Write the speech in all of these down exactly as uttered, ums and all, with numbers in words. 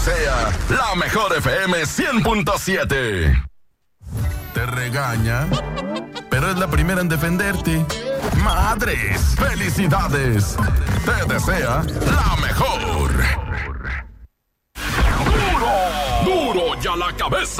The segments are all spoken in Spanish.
desea la mejor F M cien punto siete. Te regaña, pero es la primera en defenderte. Madres, felicidades. Te desea la mejor. ¡Duro! ¡Duro ya la cabeza!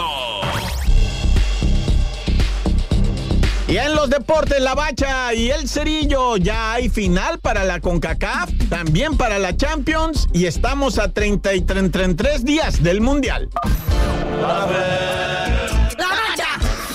Y en los deportes, la Bacha y el Cerillo, ya hay final para la CONCACAF, también para la Champions, y estamos a treinta y tres días del Mundial. ¡La Bacha!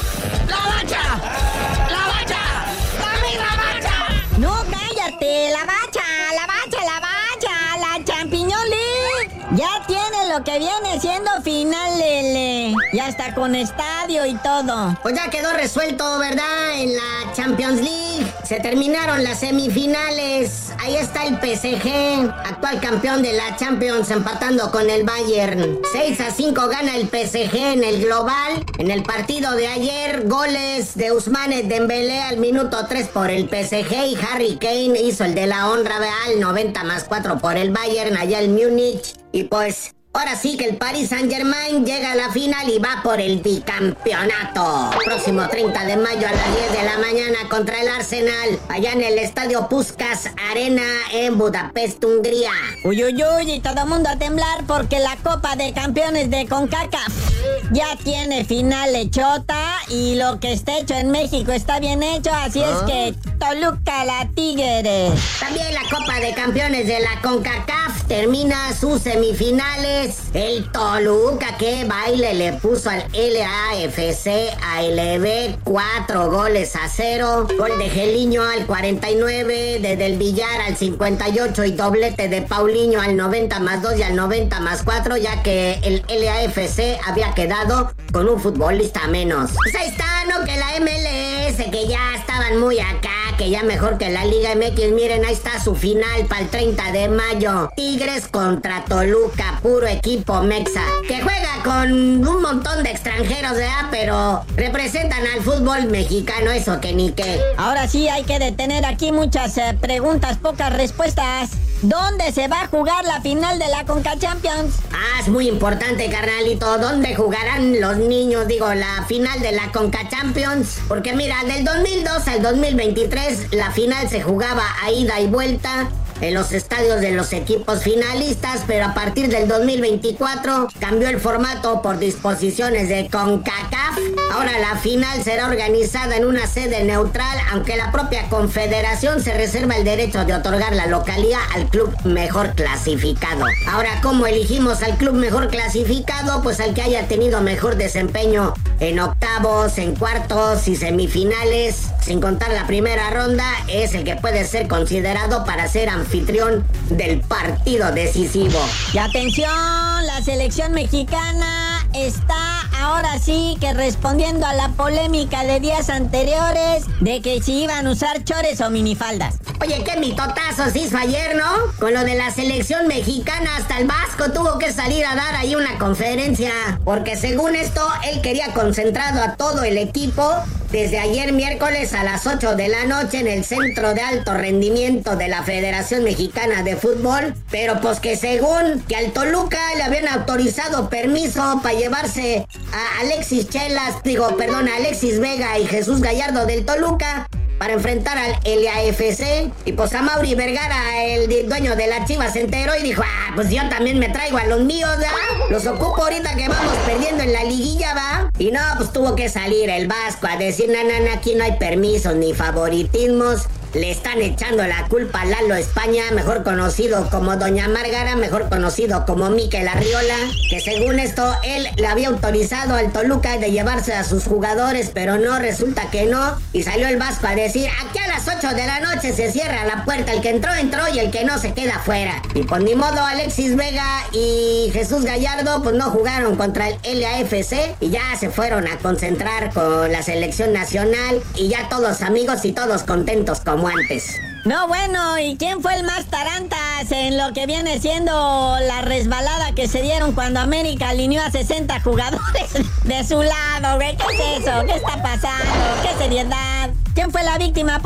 ¡La Bacha! ¡La Bacha! ¡Dame la Bacha! No, cállate, la Bacha, la Bacha, la Bacha, la Champions League. Ya tiene lo que viene siendo final, Lele. Ya está con estadio y todo. Pues ya quedó resuelto, ¿verdad? En la Champions League. Se terminaron las semifinales. Ahí está el P S G, actual campeón de la Champions, empatando con el Bayern. seis a cinco gana el P S G en el global. En el partido de ayer, goles de Ousmane Dembélé al minuto tres por el P S G y Harry Kane hizo el de la honra al noventa más cuatro por el Bayern allá en Múnich. Y pues ahora sí que el Paris Saint-Germain llega a la final y va por el bicampeonato. Próximo treinta de mayo a las diez de la mañana contra el Arsenal, allá en el estadio Puskás Arena en Budapest, Hungría. Uy, uy, uy, y todo mundo a temblar porque la Copa de Campeones de CONCACAF ya tiene final hechota y lo que está hecho en México está bien hecho, así ¿Ah? es que Toluca la Tigre. También la Copa de Campeones de la CONCACAF termina sus semifinales. El Toluca, que baile le puso al L A F C A L B cuatro goles a cero. Gol de Geliño al cuarenta y nueve, de Del Villar al cincuenta y ocho y doblete de Paulinho al noventa más dos y al noventa más cuatro, ya que el L A F C había quedado con un futbolista menos. Pues ahí está, ¿no? Que la M L S, que ya estaban muy acá, que ya mejor que la Liga M X. Miren, ahí está su final para el treinta de mayo. Tigres contra Toluca, puro equipo mexa, que juega con un montón de extranjeros, ¿verdad? Pero representan al fútbol mexicano, eso que ni qué. Ahora sí hay que detener aquí muchas eh, preguntas, pocas respuestas. ¿Dónde se va a jugar la final de la Conca Champions? Ah, es muy importante, carnalito. ¿Dónde jugarán los niños? Digo, la final de la Conca Champions. Porque mira, del dos mil dos al dos mil veintitrés, la final se jugaba a ida y vuelta en los estadios de los equipos finalistas, pero a partir del dos mil veinticuatro cambió el formato por disposiciones de CONCACAF. Ahora la final será organizada en una sede neutral, aunque la propia confederación se reserva el derecho de otorgar la localía al club mejor clasificado. Ahora, ¿cómo elegimos al club mejor clasificado? Pues al que haya tenido mejor desempeño en octavos, en cuartos y semifinales, sin contar la primera ronda, es el que puede ser considerado para ser anfitrión del partido decisivo. Y atención, la selección mexicana está ahora sí que respondiendo a la polémica de días anteriores de que si iban a usar chores o minifaldas. Oye, qué mitotazo se hizo ayer, ¿no? Con lo de la selección mexicana, hasta el Vasco tuvo que salir a dar ahí una conferencia, porque según esto, él quería concentrado a todo el equipo desde ayer miércoles a las ocho de la noche en el Centro de Alto Rendimiento de la Federación Mexicana de Fútbol, pero pues que según que al Toluca le habían autorizado permiso para llevarse a Alexis Chelas, digo, perdón, a Alexis Vega y Jesús Gallardo del Toluca para enfrentar al L A F C. Y pues a Mauri Vergara, el dueño de la Chivas, se enteró y dijo, ah, pues yo también me traigo a los míos, ¿va? Los ocupo ahorita que vamos perdiendo en la liguilla, ¿va? Y no, pues tuvo que salir el Vasco a decir, no, no, no, aquí no hay permisos ni favoritismos. Le están echando la culpa a Lalo España, mejor conocido como Doña Márgara, mejor conocido como Mikel Arriola, que según esto, él le había autorizado al Toluca de llevarse a sus jugadores, pero no, resulta que no. Y salió el Vasco a decir, aquí a las ocho de la noche se cierra la puerta, el que entró, entró y el que no se queda fuera. Y pues ni modo, Alexis Vega y Jesús Gallardo pues no jugaron contra el L A F C y ya se fueron a concentrar con la selección nacional y ya todos amigos y todos contentos como antes. No, bueno, ¿y quién fue el más tarantas en lo que viene siendo la resbalada que se dieron cuando América alineó a sesenta jugadores de su lado, güey? ¿Qué es eso? ¿Qué está pasando? ¿Qué seriedad? ¿Quién fue la víctima, pues?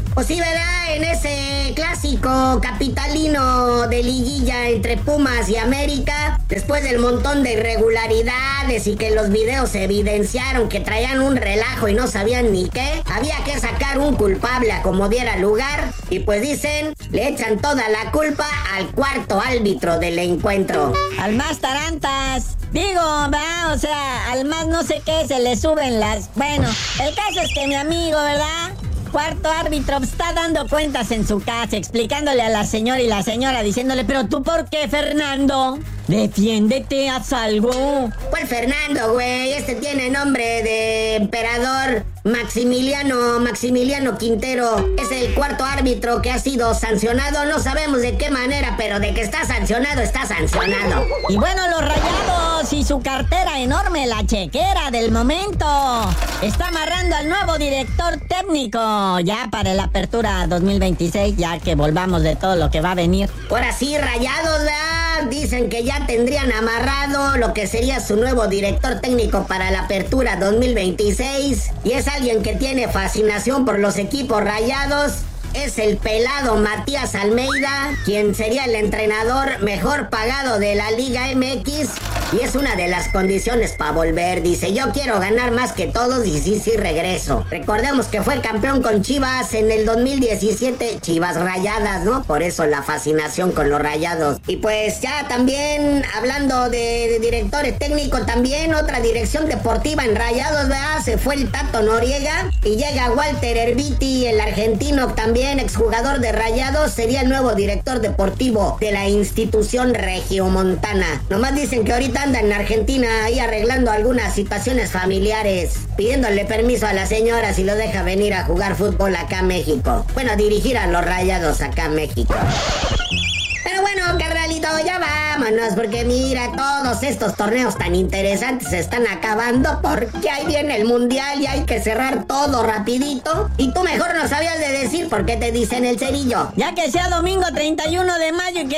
Pues sí, ¿verdad? En ese clásico capitalino de liguilla entre Pumas y América, después del montón de irregularidades y que los videos evidenciaron que traían un relajo y no sabían ni qué, había que sacar un culpable a como diera lugar, y pues dicen, le echan toda la culpa al cuarto árbitro del encuentro. Al más tarantas. Digo, va, o sea, al más no sé qué se le suben las... Bueno, el caso es que mi amigo, ¿verdad? Cuarto árbitro está dando cuentas en su casa, explicándole a la señora y la señora diciéndole, pero tú ¿por qué, Fernando? Defiéndete, haz algo. ¿Cuál Fernando, güey? Este tiene nombre de emperador. Maximiliano, Maximiliano Quintero. Es el cuarto árbitro que ha sido sancionado. No sabemos de qué manera, pero de que está sancionado, está sancionado. Y bueno, los Rayados y su cartera enorme, la chequera del momento, está amarrando al nuevo director técnico ya para la apertura dos mil veintiséis, ya que volvamos de todo lo que va a venir. Ahora sí, Rayados, ¿verdad? Dicen que ya tendrían amarrado lo que sería su nuevo director técnico para la apertura dos mil veintiséis. Y es alguien que tiene fascinación por los equipos rayados. Es el pelado Matías Almeida, quien sería el entrenador mejor pagado de la Liga M X. Y es una de las condiciones para volver. Dice, yo quiero ganar más que todos y sí, sí regreso. Recordemos que fue campeón con Chivas en el dos mil diecisiete. Chivas Rayadas, ¿no? Por eso la fascinación con los Rayados. Y pues ya también, hablando de, de directores técnicos, también otra dirección deportiva en Rayados, ¿verdad? Se fue el Tato Noriega y llega Walter Erviti, el argentino también, exjugador de Rayados, sería el nuevo director deportivo de la institución regiomontana. Nomás dicen que ahorita anda en Argentina ahí arreglando algunas situaciones familiares, pidiéndole permiso a la señora si lo deja venir a jugar fútbol acá a México. Bueno, dirigir a los Rayados acá a México. Pero bueno, carnalito, ya vámonos, porque mira, todos estos torneos tan interesantes se están acabando porque ahí viene el mundial y hay que cerrar todo rapidito. Y tú mejor no sabías de decir por qué te dicen el cerillo. Ya que sea domingo treinta y uno de mayo y que